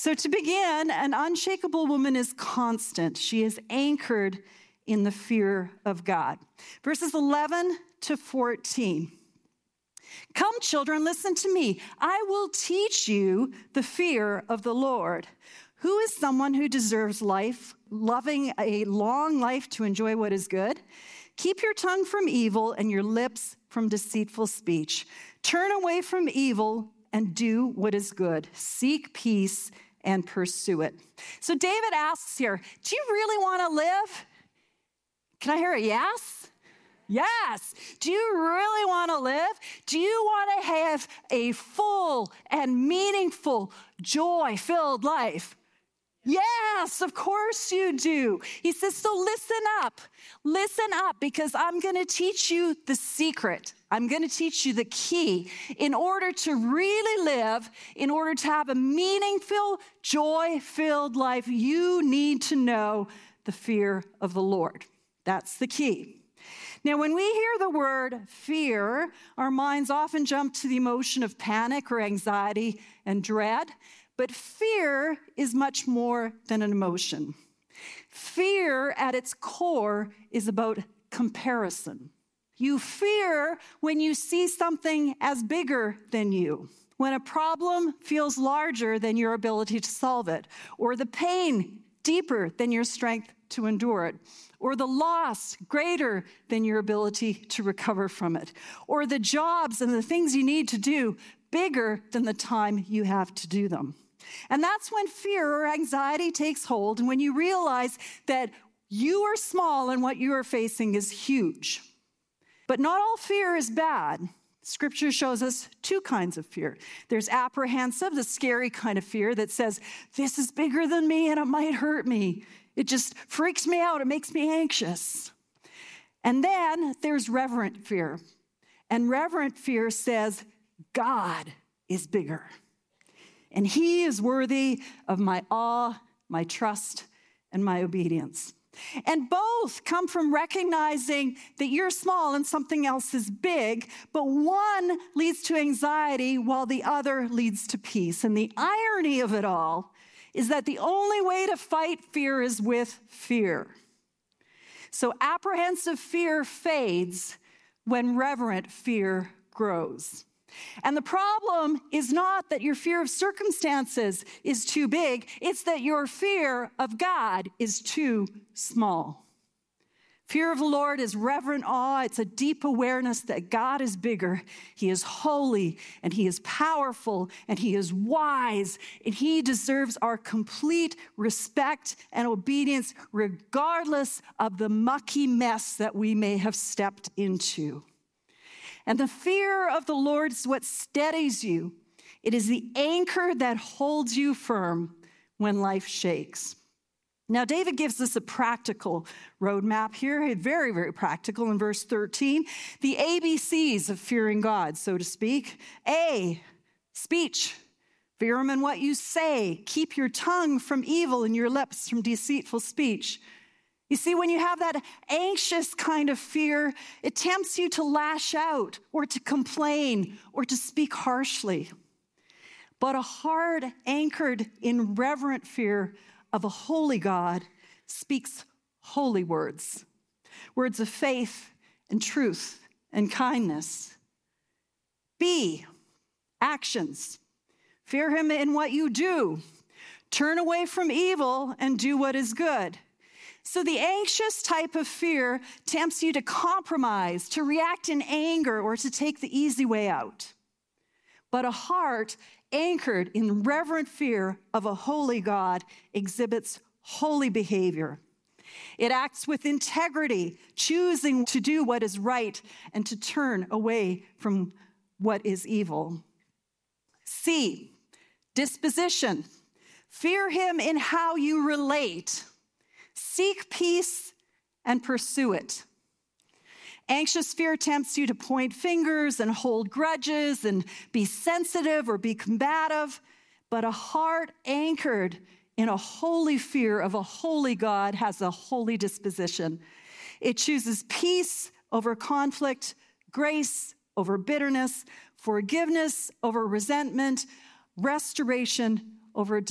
So to begin, an unshakable woman is constant. She is anchored in the fear of God. Verses 11 to 14. Come, children, listen to me. I will teach you the fear of the Lord. Who is someone who deserves life, loving a long life to enjoy what is good? Keep your tongue from evil and your lips from deceitful speech. Turn away from evil and do what is good. Seek peace and pursue it. So David asks here, do you really want to live? Can I hear a yes? Yes. Do you really want to live? Do you want to have a full and meaningful, joy-filled life? Yes, of course you do. He says, so listen up, because I'm going to teach you the secret. I'm going to teach you the key. In order to really live, in order to have a meaningful, joy-filled life, you need to know the fear of the Lord. That's the key. Now, when we hear the word fear, our minds often jump to the emotion of panic or anxiety and dread. But fear is much more than an emotion. Fear at its core is about comparison. You fear when you see something as bigger than you, when a problem feels larger than your ability to solve it, or the pain deeper than your strength to endure it, or the loss greater than your ability to recover from it, or the jobs and the things you need to do bigger than the time you have to do them. And that's when fear or anxiety takes hold, and when you realize that you are small and what you are facing is huge. But not all fear is bad. Scripture shows us two kinds of fear. There's apprehensive, the scary kind of fear that says, this is bigger than me and it might hurt me. It just freaks me out. It makes me anxious. And then there's reverent fear. And reverent fear says, God is bigger. And he is worthy of my awe, my trust, and my obedience. And both come from recognizing that you're small and something else is big, but one leads to anxiety while the other leads to peace. And the irony of it all is that the only way to fight fear is with fear. So apprehensive fear fades when reverent fear grows. And the problem is not that your fear of circumstances is too big, it's that your fear of God is too small. Fear of the Lord is reverent awe. It's a deep awareness that God is bigger. He is holy, and he is powerful, and he is wise, and he deserves our complete respect and obedience regardless of the mucky mess that we may have stepped into. And the fear of the Lord is what steadies you. It is the anchor that holds you firm when life shakes. Now, David gives us a practical roadmap here, very, very practical in verse 13. The ABCs of fearing God, so to speak. A, speech. Fear him in what you say. Keep your tongue from evil and your lips from deceitful speech. You see, when you have that anxious kind of fear, it tempts you to lash out or to complain or to speak harshly. But a heart anchored in reverent fear of a holy God speaks holy words, words of faith and truth and kindness. B, actions. Fear him in what you do. Turn away from evil and do what is good. So the anxious type of fear tempts you to compromise, to react in anger, or to take the easy way out. But a heart anchored in reverent fear of a holy God exhibits holy behavior. It acts with integrity, choosing to do what is right and to turn away from what is evil. C, disposition. Fear him in how you relate. Seek peace and pursue it. Anxious fear tempts you to point fingers and hold grudges and be sensitive or be combative, but a heart anchored in a holy fear of a holy God has a holy disposition. It chooses peace over conflict, grace over bitterness, forgiveness over resentment, restoration over